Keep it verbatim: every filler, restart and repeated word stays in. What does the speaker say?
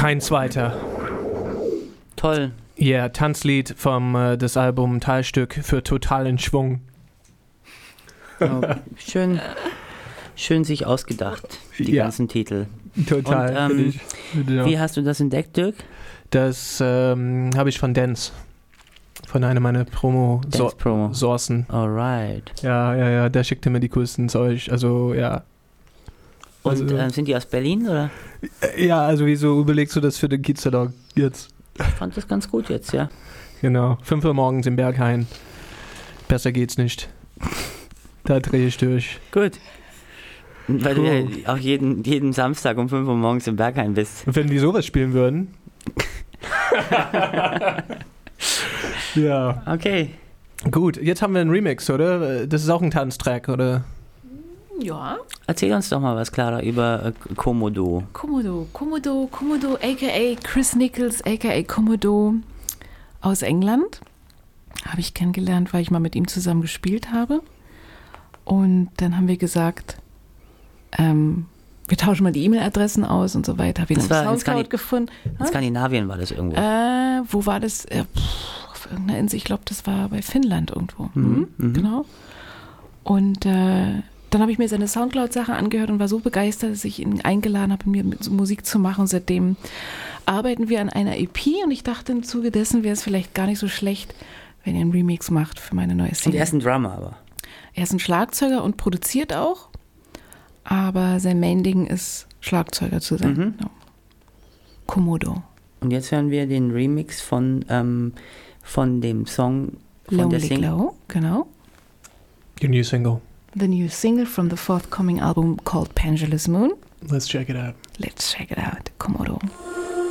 Kein zweiter. Toll. Ja, yeah, Tanzlied vom äh, das Album Teilstück für totalen Schwung. Oh, schön, schön sich ausgedacht, die ja. ganzen Titel. Total. Und, ähm, ich, ja. Wie hast du das entdeckt, Dirk? Das ähm, habe ich von Dance. Von einer meiner Promo-Sourcen. So- Alright. Ja, ja, ja, der schickte mir die coolsten Zeug. Also, ja. Und also, äh, sind die aus Berlin, oder? Ja, also wieso überlegst du das für den Kiezertag jetzt? Ich fand das ganz gut jetzt, ja. Genau, fünf Uhr morgens im Berghain. Besser geht's nicht. Da drehe ich durch. Gut. Weil cool. du ja auch jeden, jeden Samstag um fünf Uhr morgens im Berghain bist. Und wenn die sowas spielen würden. Ja. Okay. Gut, jetzt haben wir einen Remix, oder? Das ist auch ein Tanztrack, oder? Ja. Erzähl uns doch mal was, Clara, über äh, Komodo. Komodo, Komodo, Komodo, aka Chris Nichols, aka Komodo aus England. Habe ich kennengelernt, weil ich mal mit ihm zusammen gespielt habe. Und dann haben wir gesagt, ähm, wir tauschen mal die E-Mail-Adressen aus und so weiter. Wir Das haben war in Soundcloud Skandi- gefunden. In Skandinavien war das irgendwo. Äh, wo war das? Äh, pff, auf irgendeiner Insel, ich glaube, das war bei Finnland irgendwo. Mhm, mhm. Genau. Und äh, dann habe ich mir seine Soundcloud-Sache angehört und war so begeistert, dass ich ihn eingeladen habe, mit mir mit Musik zu machen. Und seitdem arbeiten wir an einer E P und ich dachte, im Zuge dessen wäre es vielleicht gar nicht so schlecht, wenn ihr einen Remix macht für meine neue Single. Und er ist ein Drummer, aber. Er ist ein Schlagzeuger und produziert auch, aber sein Main-Ding ist, Schlagzeuger zu sein. Mhm. No. Komodo. Und jetzt hören wir den Remix von, ähm, von dem Song von der Lonely Single. Glow, genau. Your new single. The new single from the forthcoming album called Pendulous Moon. Let's check it out. Let's check it out.